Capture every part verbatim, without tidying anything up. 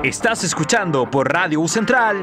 Estás escuchando por Radio U Central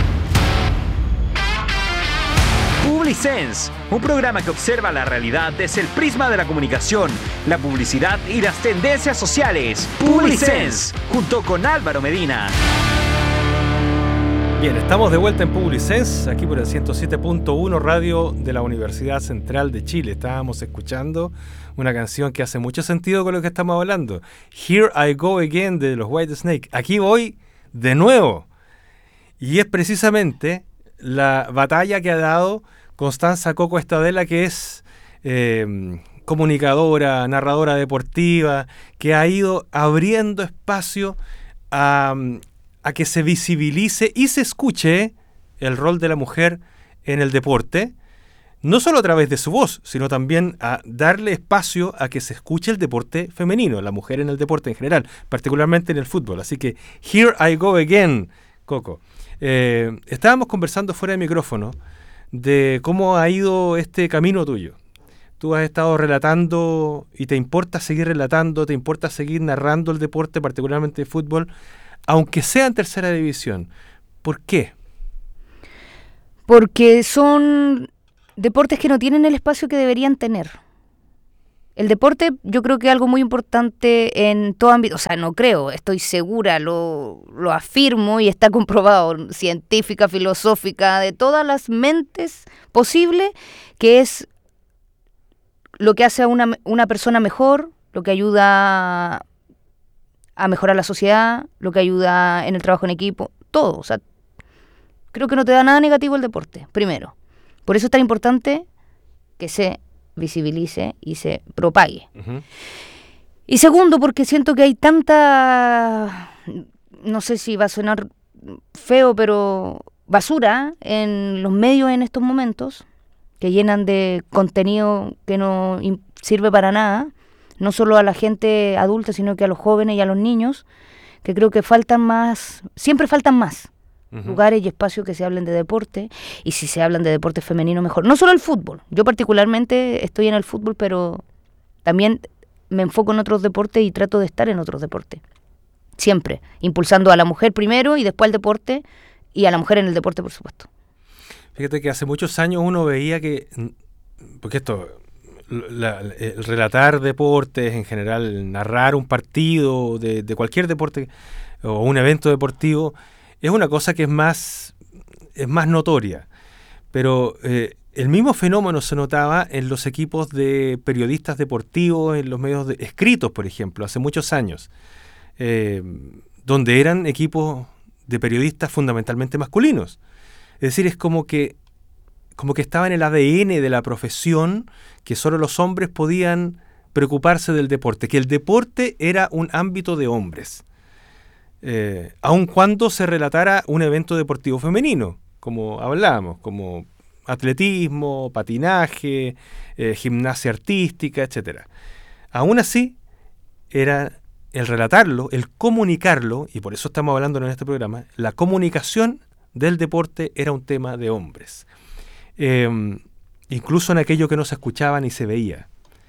Publisense, un programa que observa la realidad desde el prisma de la comunicación, la publicidad y las tendencias sociales. Publisense, junto con Álvaro Medina. Bien, estamos de vuelta en Publisense, aquí por el ciento siete punto uno Radio de la Universidad Central de Chile. Estábamos escuchando una canción que hace mucho sentido con lo que estamos hablando. Here I Go Again de los Whitesnake. Aquí voy de nuevo. Y es precisamente la batalla que ha dado Constanza Coco Estadela, que es eh, comunicadora, narradora deportiva, que ha ido abriendo espacio a... a que se visibilice y se escuche el rol de la mujer en el deporte, no solo a través de su voz, sino también a darle espacio a que se escuche el deporte femenino, la mujer en el deporte en general, particularmente en el fútbol. Así que, here I go again, Coco. Eh, estábamos conversando fuera de micrófono de cómo ha ido este camino tuyo. Tú has estado relatando y te importa seguir relatando, te importa seguir narrando el deporte, particularmente el fútbol, aunque sea en tercera división. ¿Por qué? Porque son deportes que no tienen el espacio que deberían tener. El deporte, yo creo que es algo muy importante en todo ámbito, o sea, no creo, estoy segura, lo, lo afirmo y está comprobado, científica, filosófica, de todas las mentes posibles, que es lo que hace a una, una persona mejor, lo que ayuda a mejorar la sociedad, lo que ayuda en el trabajo en equipo, todo. O sea, creo que no te da nada negativo el deporte, primero. Por eso es tan importante que se visibilice y se propague. Uh-huh. Y segundo, porque siento que hay tanta, no sé si va a sonar feo, pero basura en los medios en estos momentos, que llenan de contenido que no sirve para nada, no solo a la gente adulta, sino que a los jóvenes y a los niños, que creo que faltan más, siempre faltan más uh-huh. lugares y espacios que se hablen de deporte, y si se hablan de deporte femenino, mejor. No solo el fútbol, yo particularmente estoy en el fútbol, pero también me enfoco en otros deportes y trato de estar en otros deportes, siempre, impulsando a la mujer primero y después al deporte, y a la mujer en el deporte, por supuesto. Fíjate que hace muchos años uno veía que, porque esto... La, el relatar deportes en general, el narrar un partido de, de cualquier deporte o un evento deportivo es una cosa que es más, es más notoria, pero eh, el mismo fenómeno se notaba en los equipos de periodistas deportivos, en los medios de, escritos, por ejemplo, hace muchos años, eh, donde eran equipos de periodistas fundamentalmente masculinos. Es decir, es como que como que estaba en el A D N de la profesión, que solo los hombres podían preocuparse del deporte, que el deporte era un ámbito de hombres, eh, aun cuando se relatara un evento deportivo femenino, como hablábamos, como atletismo, patinaje, eh, gimnasia artística, etcétera. Aún así, era el relatarlo, el comunicarlo, y por eso estamos hablando en este programa, la comunicación del deporte era un tema de hombres. Eh, incluso en aquello que no se escuchaba ni se veía,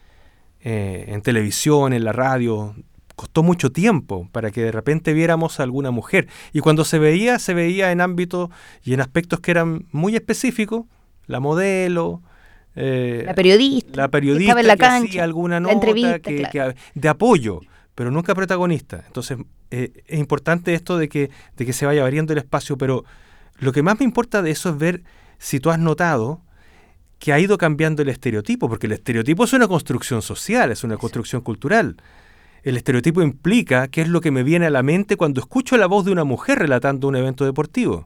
eh, en televisión, en la radio, costó mucho tiempo para que de repente viéramos a alguna mujer, y cuando se veía, se veía en ámbitos y en aspectos que eran muy específicos, la modelo, eh, la periodista, la periodista estaba en la que cancha, hacía alguna la nota entrevista, que, claro. que, de apoyo, pero nunca protagonista. Entonces eh, es importante esto de que, de que se vaya abriendo el espacio, pero lo que más me importa de eso es ver si tú has notado que ha ido cambiando el estereotipo, porque el estereotipo es una construcción social, es una construcción cultural. El estereotipo implica qué es lo que me viene a la mente cuando escucho la voz de una mujer relatando un evento deportivo.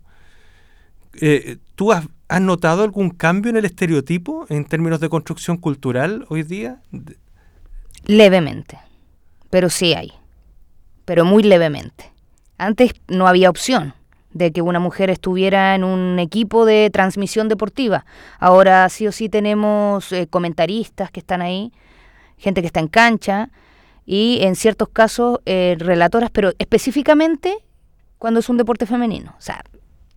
Eh, ¿Tú has, has notado algún cambio en el estereotipo en términos de construcción cultural hoy día? Levemente, pero sí hay, pero muy levemente. Antes no había opción de que una mujer estuviera en un equipo de transmisión deportiva. Ahora sí o sí tenemos eh, comentaristas que están ahí, gente que está en cancha, y en ciertos casos eh, relatoras, pero específicamente cuando es un deporte femenino. O sea,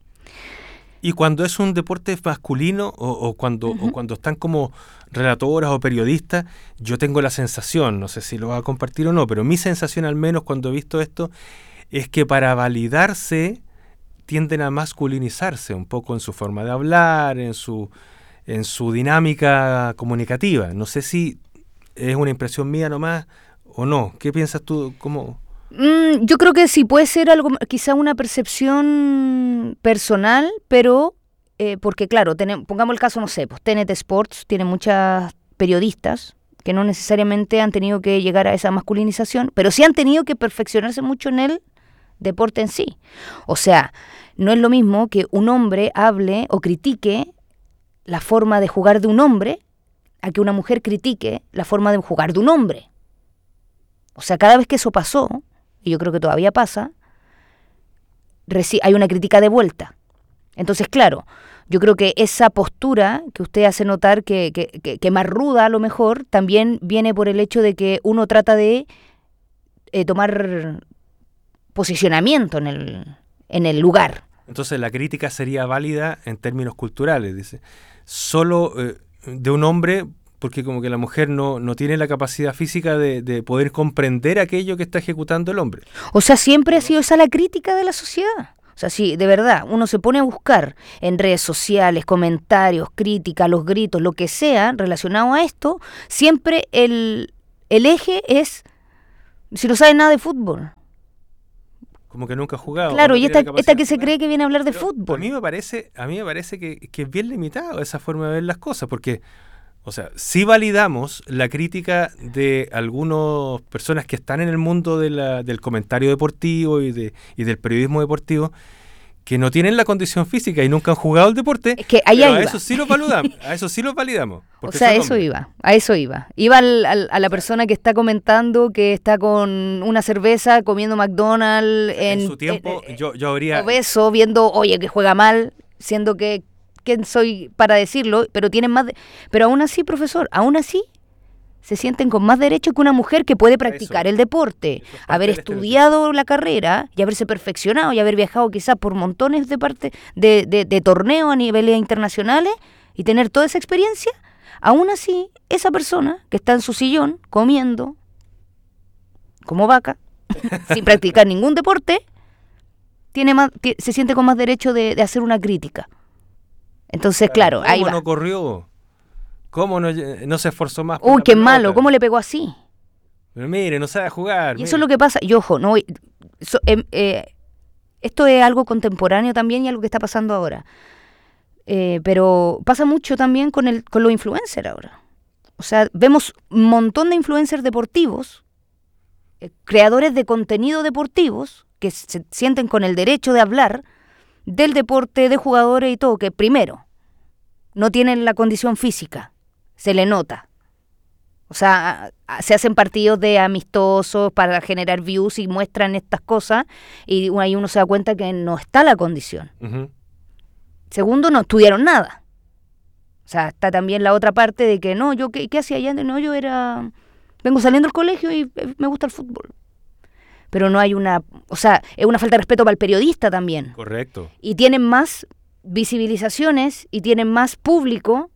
y cuando es un deporte masculino o, o, cuando, uh-huh. o cuando están como relatoras o periodistas, yo tengo la sensación, no sé si lo va a compartir o no, pero mi sensación al menos cuando he visto esto, es que para validarse tienden a masculinizarse un poco en su forma de hablar, en su, en su dinámica comunicativa. No sé si es una impresión mía nomás o no. ¿Qué piensas tú? ¿Cómo? Mm, yo creo que sí puede ser algo, quizá una percepción personal, pero eh, porque claro, tenem- pongamos el caso, no sé, pues T N T Sports tiene muchas periodistas que no necesariamente han tenido que llegar a esa masculinización, pero sí han tenido que perfeccionarse mucho en el deporte en sí. O sea, no es lo mismo que un hombre hable o critique la forma de jugar de un hombre a que una mujer critique la forma de jugar de un hombre. O sea, cada vez que eso pasó, y yo creo que todavía pasa, reci- hay una crítica de vuelta. Entonces, claro, yo creo que esa postura que usted hace notar que, que, que, que más ruda a lo mejor, también viene por el hecho de que uno trata de eh, tomar posicionamiento en el, en el lugar. Entonces la crítica sería válida en términos culturales, dice. Solo eh, de un hombre, porque como que la mujer no, no tiene la capacidad física de, de poder comprender aquello que está ejecutando el hombre. O sea, siempre ha sido esa la crítica de la sociedad. O sea, sí, de verdad, uno se pone a buscar en redes sociales, comentarios, críticas, los gritos, lo que sea relacionado a esto, siempre el, el eje es, si no sabe nada de fútbol. Como que nunca ha jugado. Claro, no y tiene esta, la esta que capacidad. se cree que viene a hablar de Pero fútbol. A mí me parece, a mí me parece que, que es bien limitado esa forma de ver las cosas, porque, o sea, sí validamos la crítica de algunas personas que están en el mundo de la, del comentario deportivo y, de, y del periodismo deportivo, que no tienen la condición física y nunca han jugado el deporte, Es que allá pero a iba. eso sí los validamos, a eso sí los validamos. O porque sea, son eso hombres. iba, a eso iba. Iba al, al- a la persona que está comentando que está con una cerveza comiendo McDonald's en, En su tiempo, en- en- yo, yo habría... obeso, viendo, oye, que juega mal, siendo que, ¿quién soy para decirlo? Pero tienen más, de- pero aún así, profesor, aún así se sienten con más derecho que una mujer que puede practicar Eso. el deporte, Eso es parte haber del estudiado la carrera y haberse perfeccionado y haber viajado quizás por montones de parte de, de, de torneos a niveles internacionales y tener toda esa experiencia. Aún así, esa persona que está en su sillón comiendo como vaca, sin practicar ningún deporte, tiene más, ti- se siente con más derecho de, de hacer una crítica. Entonces, claro, ahí ¿Cómo va. no corrió? ¿Cómo no, no se esforzó más? por Uy, la qué pelota? malo, ¿cómo le pegó así? Pero mire, no sabe jugar. Y eso es lo que pasa. Y ojo, no, voy- so- em, eh, esto es algo contemporáneo también y algo que está pasando ahora. Eh, pero pasa mucho también con, el, con los influencers ahora. O sea, vemos un montón de influencers deportivos, eh, creadores de contenido deportivos, que se sienten con el derecho de hablar del deporte, de jugadores y todo, que primero, no tienen la condición física, se le nota. O sea, a- se hacen partidos de amistosos para generar views y muestran estas cosas y ahí uno se da cuenta que no está la condición. Ujú. Segundo, no estudiaron nada. O sea, está también la otra parte de que no, yo qué, qué hacía allá, no, yo era, vengo saliendo del colegio y eh, me gusta el fútbol. Pero no hay una, o sea, es una falta de respeto para el periodista también. Correcto. Y tienen más visibilizaciones y tienen más público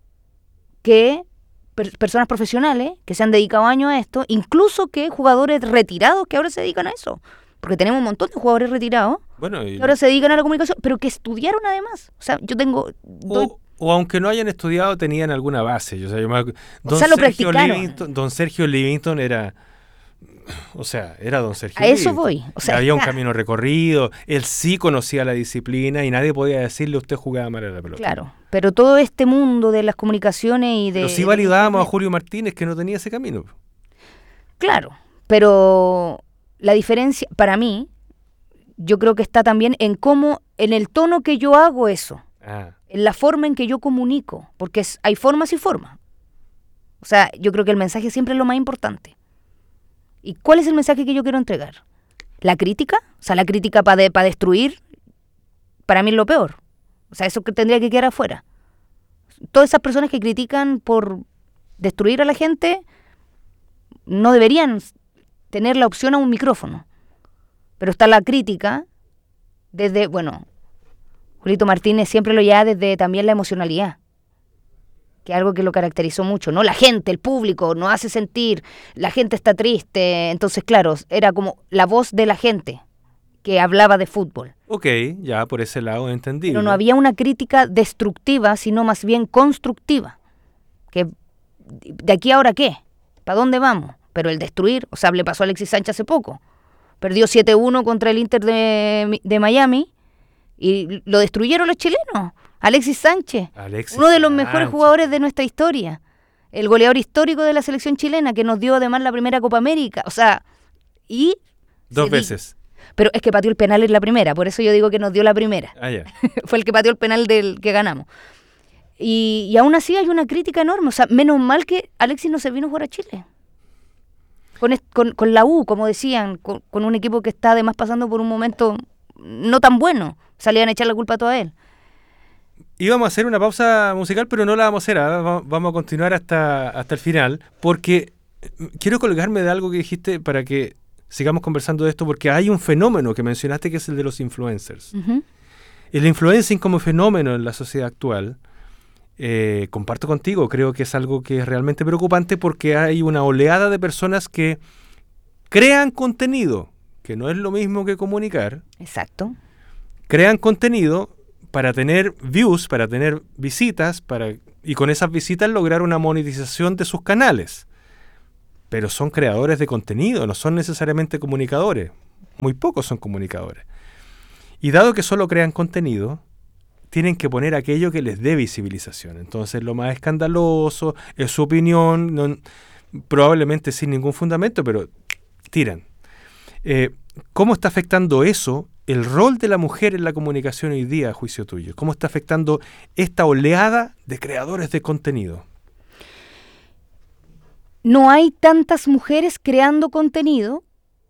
que per- personas profesionales que se han dedicado años a esto, incluso que jugadores retirados que ahora se dedican a eso. Porque tenemos un montón de jugadores retirados Bueno, y- que ahora se dedican a la comunicación, pero que estudiaron además. O sea, yo tengo... doy- o, o aunque no hayan estudiado, tenían alguna base. Yo, o sea, yo me acu- don, sea, lo Sergio practicaron. Livington, don Sergio Livington era... O sea, era don Sergio A eso Livington. voy, o sea, había un está. camino recorrido, él sí conocía la disciplina y nadie podía decirle usted jugaba mal a la pelota. Claro, pero todo este mundo de las comunicaciones y de... Pero sí validábamos a Julio Martínez que no tenía ese camino. Claro, pero la diferencia, para mí, yo creo que está también en cómo, en el tono que yo hago eso, Ah, en la forma en que yo comunico, porque es- hay formas y formas. O sea, yo creo que el mensaje siempre es lo más importante. ¿Y cuál es el mensaje que yo quiero entregar? ¿La crítica? O sea, la crítica para de, pa destruir, para mí es lo peor. O sea, eso que tendría que quedar afuera. Todas esas personas que critican por destruir a la gente no deberían tener la opción a un micrófono. Pero está la crítica desde, bueno, Julito Martínez siempre lo lleva desde también la emocionalidad, que es algo que lo caracterizó mucho, ¿no? La gente, el público, nos hace sentir, la gente está triste, entonces, claro, era como la voz de la gente, que hablaba de fútbol. Ok, ya por ese lado entendible. Pero no había una crítica destructiva, sino más bien constructiva. Que ¿de aquí a ahora qué? ¿Para dónde vamos? Pero el destruir, o sea, le pasó a Alexis Sánchez hace poco. Perdió siete uno contra el Inter de, de Miami y lo destruyeron los chilenos. Alexis Sánchez, Alexis uno de los Sánchez. mejores jugadores de nuestra historia. El goleador histórico de la selección chilena, que nos dio además la primera Copa América. O sea, y... Dos di- veces. Pero es que pateó el penal en la primera, por eso yo digo que nos dio la primera. Ah, ya. Fue el que pateó el penal del que ganamos. Y, y aún así hay una crítica enorme. O sea, menos mal que Alexis no se vino a jugar a Chile. Con, est- con, con la U, como decían, con, con un equipo que está además pasando por un momento no tan bueno. Salían a echar la culpa a todo él. Íbamos a hacer una pausa musical, pero no la vamos a hacer. ¿ah? Va- Vamos a continuar hasta, hasta el final, porque quiero colgarme de algo que dijiste para que sigamos conversando de esto, porque hay un fenómeno que mencionaste que es el de los influencers. Ujú. El influencing como fenómeno en la sociedad actual, eh, comparto contigo, creo que es algo que es realmente preocupante porque hay una oleada de personas que crean contenido, que no es lo mismo que comunicar, Exacto. crean contenido para tener views, para tener visitas, para y con esas visitas lograr una monetización de sus canales. Pero son creadores de contenido, no son necesariamente comunicadores. Muy pocos son comunicadores. Y dado que solo crean contenido, tienen que poner aquello que les dé visibilización. Entonces, lo más escandaloso es su opinión, no- probablemente sin ningún fundamento, pero tiran. Eh, ¿Cómo está afectando eso el rol de la mujer en la comunicación hoy día, a juicio tuyo? ¿Cómo está afectando esta oleada de creadores de contenido? No hay tantas mujeres creando contenido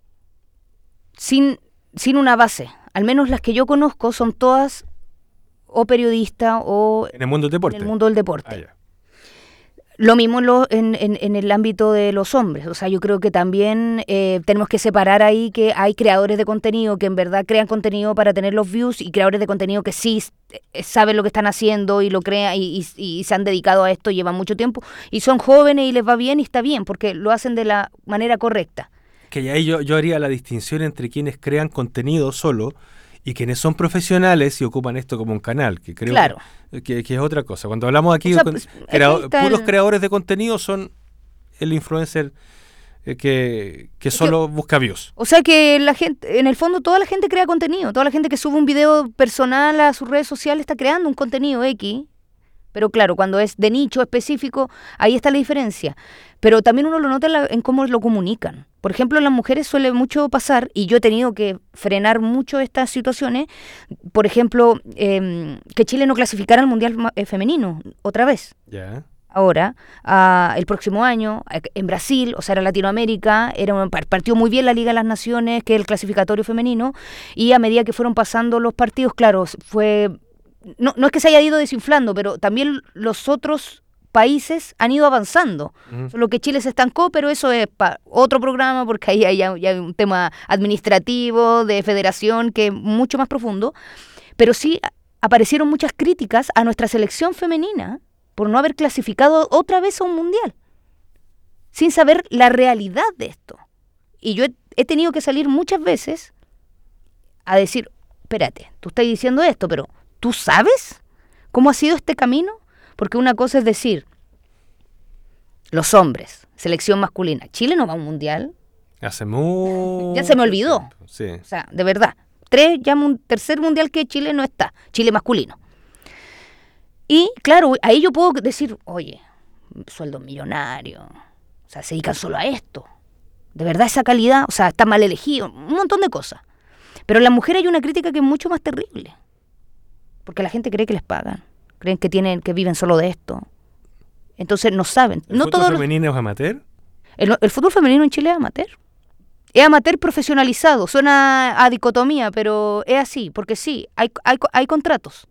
sin, sin una base. Al menos las que yo conozco son todas o periodistas o En el mundo del deporte. en el mundo del deporte. Ah, ya. Lo mismo en, lo- en, en- en el ámbito de los hombres. O sea, yo creo que también eh, tenemos que separar ahí que hay creadores de contenido que en verdad crean contenido para tener los views y creadores de contenido que sí eh, saben lo que están haciendo y lo crean y, y- y se han dedicado a esto, llevan mucho tiempo y son jóvenes y les va bien y está bien porque lo hacen de la manera correcta. Que ahí yo, yo haría la distinción entre quienes crean contenido solo y quienes son profesionales y ocupan esto como un canal, que creo Claro. que, que- que es otra cosa. Cuando hablamos aquí O sea, de con- pues, aquí creo- está puros el- creadores de contenido son el influencer eh, que, que solo busca views. O sea que la gente, en el fondo toda la gente crea contenido, toda la gente que sube un video personal a sus redes sociales está creando un contenido X, pero claro, cuando es de nicho específico, ahí está la diferencia. Pero también uno lo nota en, la- en cómo lo comunican. Por ejemplo, en las mujeres suele mucho pasar, y yo he tenido que frenar mucho estas situaciones, por ejemplo, eh, que Chile no clasificara al Mundial ma- eh, Femenino, otra vez. Ya. Ahora, ah, el próximo año, eh, en Brasil, o sea, era Latinoamérica, era un, par- partió muy bien la Liga de las Naciones, que es el clasificatorio femenino, y a medida que fueron pasando los partidos, claro, s- fue, no, no es que se haya ido desinflando, pero también los otros países han ido avanzando. Ujú. Solo que Chile se estancó, pero eso es para otro programa, porque ahí hay ya, ya hay un tema administrativo, de federación, que es mucho más profundo. Pero sí a- aparecieron muchas críticas a nuestra selección femenina por no haber clasificado otra vez a un mundial, sin saber la realidad de esto. Y yo he, he tenido que salir muchas veces a decir, espérate, tú estás diciendo esto, pero ¿tú sabes cómo ha sido este camino? Porque una cosa es decir, los hombres, selección masculina, Chile no va a un mundial, Hace mucho Ya se me olvidó. tiempo, Sí. o sea, de verdad. Tres, ya un tercer mundial que Chile no está, Chile masculino. Y claro, ahí yo puedo decir, oye, sueldo millonario, o sea, se dedican solo a esto. De verdad esa calidad, o sea, está mal elegido, un montón de cosas. Pero en la mujer hay una crítica que es mucho más terrible. Porque la gente cree que les pagan, creen que tienen, que viven solo de esto. Entonces no saben. ¿El No fútbol todos los- femenino es amateur? el, el fútbol femenino en Chile es amateur. Es amateur profesionalizado. Suena a dicotomía, pero es así. Porque sí, hay, hay, hay contratos.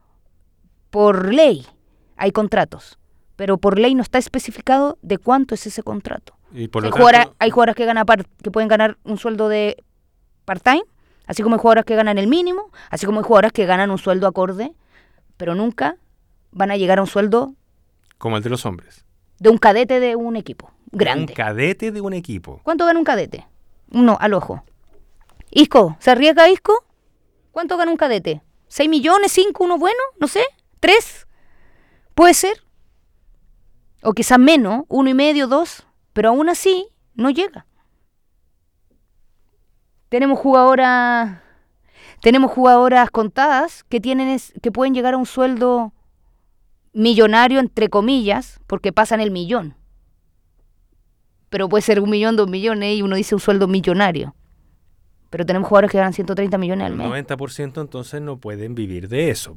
Por ley hay contratos. Pero por ley no está especificado de cuánto es ese contrato. Y por Hay lo jugadoras, tanto, hay jugadoras que, ganan par- que pueden ganar un sueldo de part-time, así como hay jugadoras que ganan el mínimo, así como hay jugadoras que ganan un sueldo acorde, pero nunca van a llegar a un sueldo como el de los hombres. de un cadete de un equipo grande. Un cadete de un equipo. ¿Cuánto gana un cadete? Uno, al ojo. Isco, ¿se arriesga Isco? ¿Cuánto gana un cadete? ¿Seis millones? ¿Cinco? ¿Uno bueno? No sé. ¿Tres? Puede ser. O quizás menos, uno y medio, dos. Pero aún así, no llega. Tenemos jugadoras, tenemos jugadoras contadas que tienen es, que pueden llegar a un sueldo millonario, entre comillas, porque pasan el millón. Pero puede ser un millón, dos millones, y uno dice un sueldo millonario. Pero tenemos jugadores que ganan ciento treinta millones al mes. El noventa por ciento entonces no pueden vivir de eso.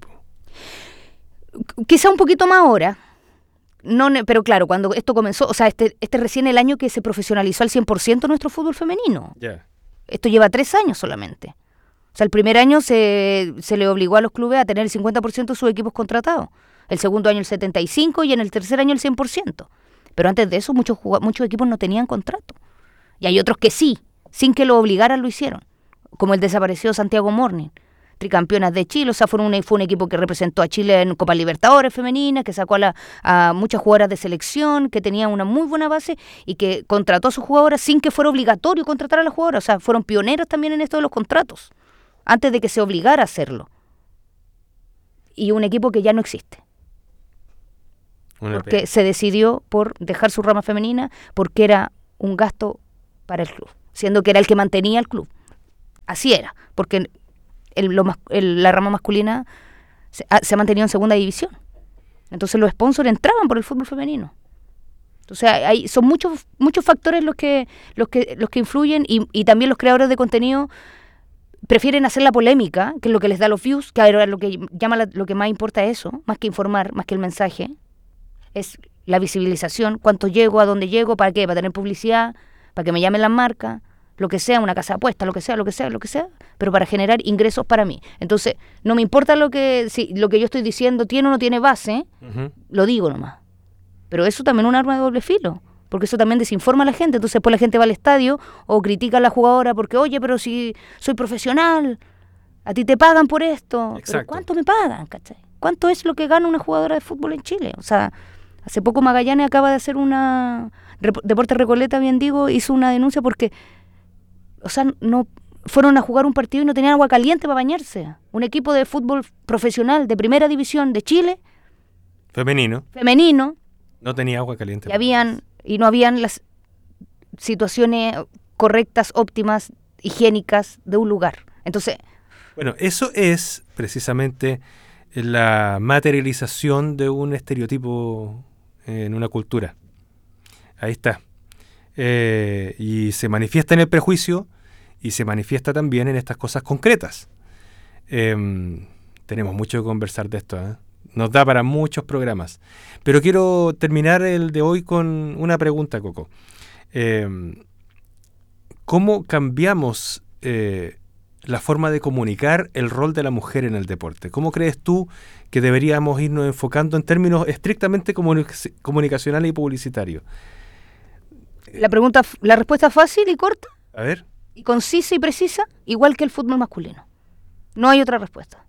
Quizá un poquito más ahora. No, pero claro, cuando esto comenzó, o sea, este, este recién el año que se profesionalizó al cien por ciento nuestro fútbol femenino. Ya. Yeah. Esto lleva tres años solamente. O sea, el primer año se, se le obligó a los clubes a tener el cincuenta por ciento de sus equipos contratados. El segundo año el setenta y cinco por ciento y en el tercer año el cien por ciento. Pero antes de eso muchos, muchos equipos no tenían contrato. Y hay otros que sí, sin que lo obligaran lo hicieron. Como el desaparecido Santiago Morning. Tricampeonas de Chile, o sea, fueron un, fue un equipo que representó a Chile en Copa Libertadores femenina, que sacó a, la, a muchas jugadoras de selección, que tenía una muy buena base y que contrató a sus jugadoras sin que fuera obligatorio contratar a las jugadoras. O sea, fueron pioneros también en esto de los contratos, antes de que se obligara a hacerlo. Y un equipo que ya no existe. Una porque pena. Se decidió por dejar su rama femenina porque era un gasto para el club, siendo que era el que mantenía el club. Así era, porque... El, lo, el, la rama masculina se ha, se ha mantenido en segunda división. Entonces los sponsors entraban por el fútbol femenino. Entonces hay, son muchos muchos factores los que los que los que influyen y, y también los creadores de contenido prefieren hacer la polémica, que es lo que les da los views, que ahora lo que llama la, lo que más importa es eso, más que informar, más que el mensaje, es la visibilización, cuánto llego, a dónde llego, para qué, para tener publicidad, para que me llamen las marcas, lo que sea, una casa de apuestas, lo que sea, lo que sea, lo que sea, pero para generar ingresos para mí. Entonces, no me importa lo que si lo que yo estoy diciendo tiene o no tiene base, uh-huh. Lo digo nomás. Pero eso también es un arma de doble filo, porque eso también desinforma a la gente. Entonces, después la gente va al estadio o critica a la jugadora porque, oye, pero si soy profesional, a ti te pagan por esto. ¿Pero cuánto me pagan, cachai? ¿Cuánto es lo que gana una jugadora de fútbol en Chile? O sea, hace poco Magallanes acaba de hacer una... Deportes Recoleta, bien digo, hizo una denuncia porque... O sea, no fueron a jugar un partido y no tenían agua caliente para bañarse. Un equipo de fútbol profesional de primera división de Chile. Femenino. Femenino. No tenía agua caliente. Y, habían, y no habían las situaciones correctas, óptimas, higiénicas de un lugar. Entonces... Bueno, eso es precisamente la materialización de un estereotipo en una cultura. Ahí está. Eh, y se manifiesta en el prejuicio y se manifiesta también en estas cosas concretas. Eh, tenemos mucho que conversar de esto, ¿eh? Nos da para muchos programas. Pero quiero terminar el de hoy con una pregunta, Coco. Eh, ¿Cómo cambiamos eh, la forma de comunicar el rol de la mujer en el deporte? ¿Cómo crees tú que deberíamos irnos enfocando en términos estrictamente comunic- comunicacionales y publicitarios? La pregunta, la respuesta fácil y corta. A ver. Y concisa y precisa, igual que el fútbol masculino. No hay otra respuesta.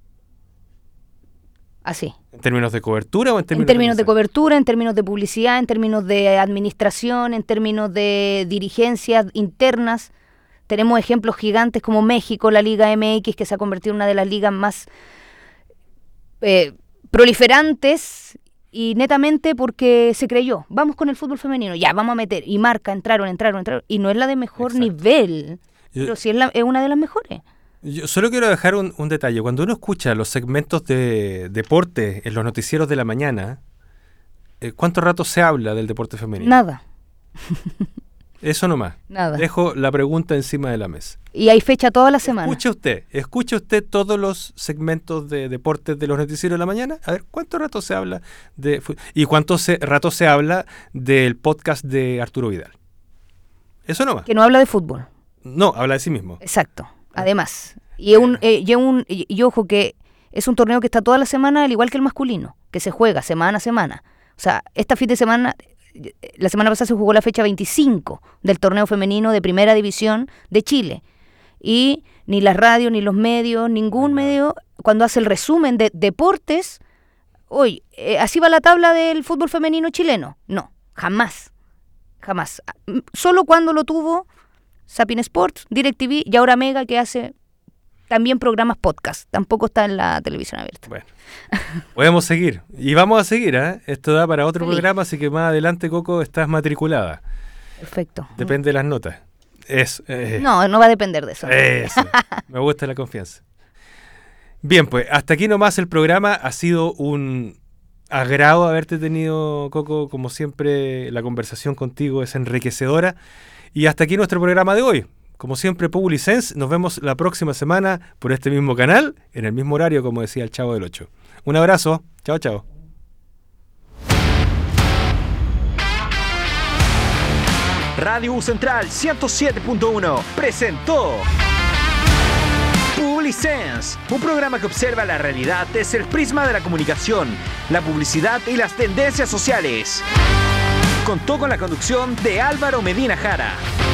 Así. ¿En términos de cobertura o en términos, en términos de, de cobertura, en términos de publicidad, en términos de administración, en términos de dirigencias internas? Tenemos ejemplos gigantes como México, la Liga M X, que se ha convertido en una de las ligas más eh, proliferantes. Y netamente porque se creyó, vamos con el fútbol femenino, ya, vamos a meter, y marca, entraron, entraron, entraron, y no es la de mejor Exacto. nivel, yo, pero sí es, la, es una de las mejores. Yo solo quiero dejar un, un detalle, cuando uno escucha los segmentos de deporte en los noticieros de la mañana, eh, ¿cuánto rato se habla del deporte femenino? Nada. Eso nomás. Nada. Dejo la pregunta encima de la mesa. Y hay fecha toda la semana. Escuche usted, escuche usted todos los segmentos de deportes de los noticieros de la mañana. A ver, ¿cuánto rato se habla de y cuánto se, rato se habla del podcast de Arturo Vidal? Eso nomás. Que no habla de fútbol. No, habla de sí mismo. Exacto. Además. Y, es un, eh, y, un, y, y ojo que es un torneo que está toda la semana, al igual que el masculino, que se juega semana a semana. O sea, esta fin de semana... La semana pasada se jugó la fecha veinticinco del torneo femenino de primera división de Chile. Y ni las radios, ni los medios, ningún medio, cuando hace el resumen de deportes, hoy, eh, ¿así va la tabla del fútbol femenino chileno? No, jamás, jamás. Solo cuando lo tuvo Sapin Sports, DirecTV y ahora Mega, que hace también programas podcast. Tampoco está en la televisión abierta. Bueno, podemos seguir. Y vamos a seguir, ¿eh? Esto da para otro Feliz. programa, así que más adelante, Coco, estás matriculada. Perfecto. Depende de las notas. Es, eh, No, no va a depender de eso. Eso. Me gusta la confianza. Bien, pues hasta aquí nomás el programa. Ha sido un agrado haberte tenido, Coco. Como siempre, la conversación contigo es enriquecedora. Y hasta aquí nuestro programa de hoy. Como siempre, Publisense. Nos vemos la próxima semana por este mismo canal, en el mismo horario, como decía el Chavo del Ocho. Un abrazo. Chao, chao. Radio U Central ciento siete punto uno presentó Publisense, un programa que observa la realidad desde el prisma de la comunicación, la publicidad y las tendencias sociales. Contó con la conducción de Álvaro Medina Jara.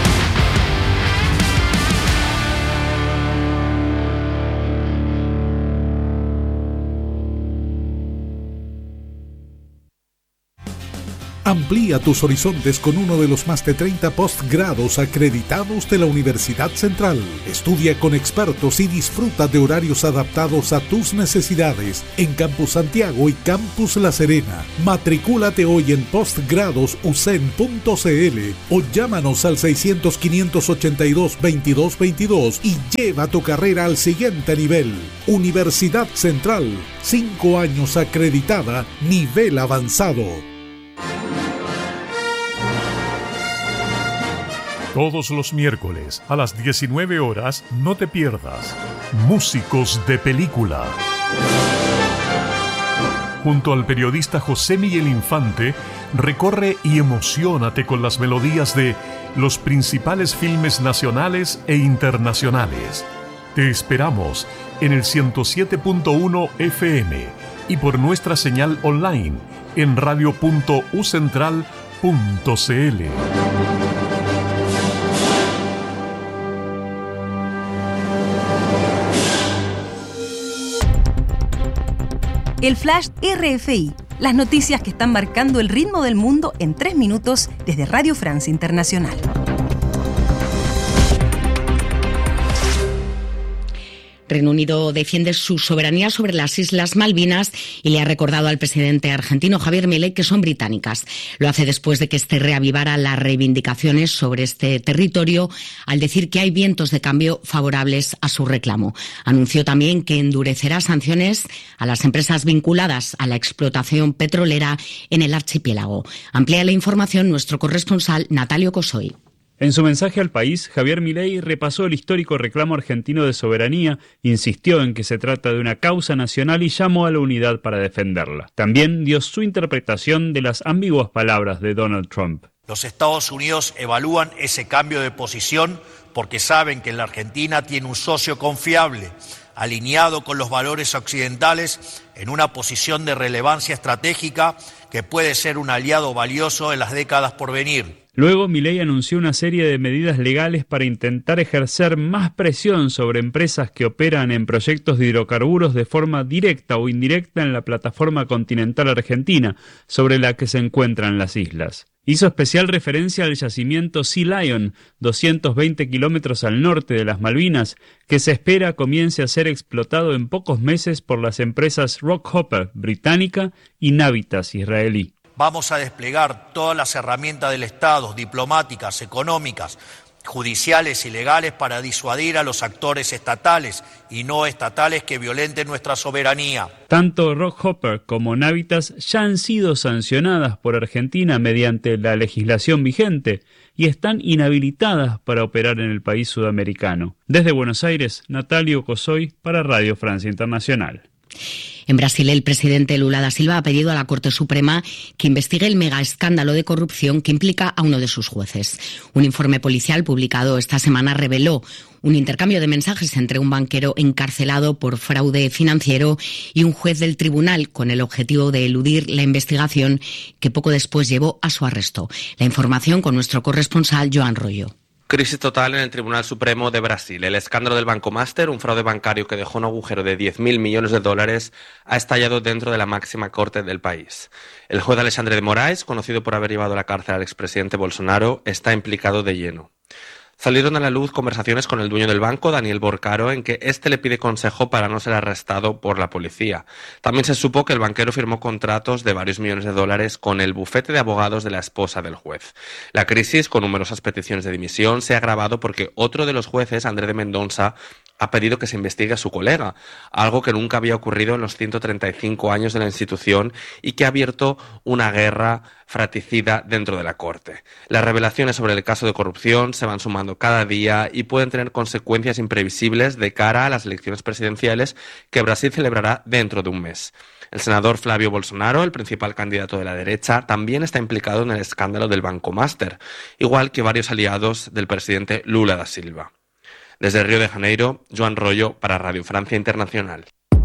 Amplía tus horizontes con uno de los más de treinta postgrados acreditados de la Universidad Central. Estudia con expertos y disfruta de horarios adaptados a tus necesidades en Campus Santiago y Campus La Serena. Matricúlate hoy en postgrados u c e n punto c l o llámanos al seiscientos, quinientos ochenta y dos, veintidós veintidós y lleva tu carrera al siguiente nivel. Universidad Central, cinco años acreditada, nivel avanzado. Todos los miércoles a las diecinueve horas no te pierdas Músicos de Película. Junto al periodista José Miguel Infante, recorre y emociónate con las melodías de los principales filmes nacionales e internacionales. Te esperamos en el ciento siete punto uno F M y por nuestra señal online en radio punto u central punto c l. El Flash R F I, las noticias que están marcando el ritmo del mundo en tres minutos desde Radio Francia Internacional. Reino Unido defiende su soberanía sobre las Islas Malvinas y le ha recordado al presidente argentino Javier Milei que son británicas. Lo hace después de que éste reavivara las reivindicaciones sobre este territorio al decir que hay vientos de cambio favorables a su reclamo. Anunció también que endurecerá sanciones a las empresas vinculadas a la explotación petrolera en el archipiélago. Amplía la información nuestro corresponsal Natalio Cosoy. En su mensaje al país, Javier Milei repasó el histórico reclamo argentino de soberanía, insistió en que se trata de una causa nacional y llamó a la unidad para defenderla. También dio su interpretación de las ambiguas palabras de Donald Trump. Los Estados Unidos evalúan ese cambio de posición porque saben que la Argentina tiene un socio confiable, alineado con los valores occidentales, en una posición de relevancia estratégica que puede ser un aliado valioso en las décadas por venir. Luego, Milei anunció una serie de medidas legales para intentar ejercer más presión sobre empresas que operan en proyectos de hidrocarburos de forma directa o indirecta en la plataforma continental argentina, sobre la que se encuentran las islas. Hizo especial referencia al yacimiento Sea Lion, doscientos veinte kilómetros al norte de las Malvinas, que se espera comience a ser explotado en pocos meses por las empresas Rockhopper británica y Navitas israelí. Vamos a desplegar todas las herramientas del Estado, diplomáticas, económicas, judiciales y legales para disuadir a los actores estatales y no estatales que violenten nuestra soberanía. Tanto Rockhopper como Navitas ya han sido sancionadas por Argentina mediante la legislación vigente y están inhabilitadas para operar en el país sudamericano. Desde Buenos Aires, Natalio Cosoy para Radio Francia Internacional. En Brasil, el presidente Lula da Silva ha pedido a la Corte Suprema que investigue el mega escándalo de corrupción que implica a uno de sus jueces. Un informe policial publicado esta semana reveló un intercambio de mensajes entre un banquero encarcelado por fraude financiero y un juez del tribunal con el objetivo de eludir la investigación que poco después llevó a su arresto. La información con nuestro corresponsal Joan Rollo. Crisis total en el Tribunal Supremo de Brasil. El escándalo del Banco Master, un fraude bancario que dejó un agujero de diez mil millones de dólares, ha estallado dentro de la máxima corte del país. El juez Alexandre de Moraes, conocido por haber llevado a la cárcel al expresidente Bolsonaro, está implicado de lleno. Salieron a la luz conversaciones con el dueño del banco, Daniel Borcaro, en que éste le pide consejo para no ser arrestado por la policía. También se supo que el banquero firmó contratos de varios millones de dólares con el bufete de abogados de la esposa del juez. La crisis, con numerosas peticiones de dimisión, se ha agravado porque otro de los jueces, André de Mendonça, ha pedido que se investigue a su colega, algo que nunca había ocurrido en los ciento treinta y cinco años de la institución y que ha abierto una guerra fratricida dentro de la Corte. Las revelaciones sobre el caso de corrupción se van sumando cada día y pueden tener consecuencias imprevisibles de cara a las elecciones presidenciales que Brasil celebrará dentro de un mes. El senador Flavio Bolsonaro, el principal candidato de la derecha, también está implicado en el escándalo del Banco Master, igual que varios aliados del presidente Lula da Silva. Desde Río de Janeiro, Joan Rollo para Radio Francia Internacional.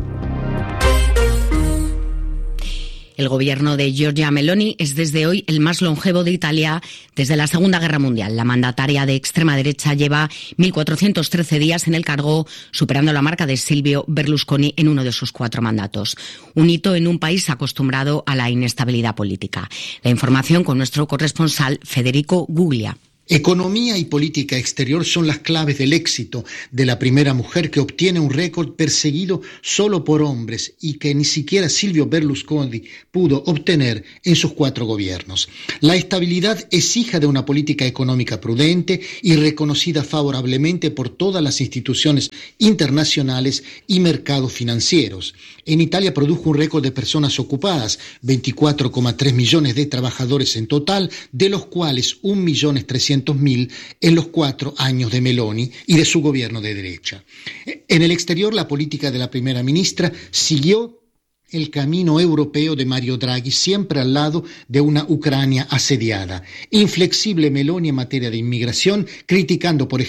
El gobierno de Giorgia Meloni es desde hoy el más longevo de Italia desde la Segunda Guerra Mundial. La mandataria de extrema derecha lleva mil cuatrocientos trece días en el cargo, superando la marca de Silvio Berlusconi en uno de sus cuatro mandatos. Un hito en un país acostumbrado a la inestabilidad política. La información con nuestro corresponsal Federico Guglia. Economía y política exterior son las claves del éxito de la primera mujer que obtiene un récord perseguido solo por hombres y que ni siquiera Silvio Berlusconi pudo obtener en sus cuatro gobiernos. La estabilidad es hija de una política económica prudente y reconocida favorablemente por todas las instituciones internacionales y mercados financieros. En Italia produjo un récord de personas ocupadas, veinticuatro coma tres millones de trabajadores en total, de los cuales un millón trescientos mil en los cuatro años de Meloni y de su gobierno de derecha. En el exterior, la política de la primera ministra siguió el camino europeo de Mario Draghi, siempre al lado de una Ucrania asediada. Inflexible Meloni en materia de inmigración, criticando, por ejemplo,